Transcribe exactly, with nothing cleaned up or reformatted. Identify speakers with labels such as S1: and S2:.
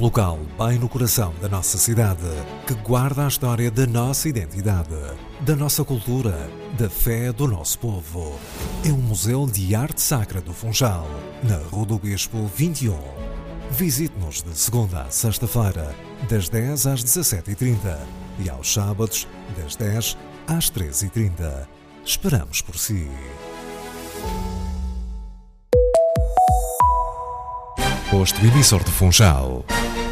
S1: local bem no coração da nossa cidade, que guarda a história da nossa identidade, da nossa cultura, da fé do nosso povo. É o Museu de Arte Sacra do Funchal, na Rua do Bispo vinte e um. Visite-nos de segunda a sexta-feira, das dez às dezassete e trinta e aos sábados, das dez às treze e trinta. Esperamos por si. Posto emissor de Funchal.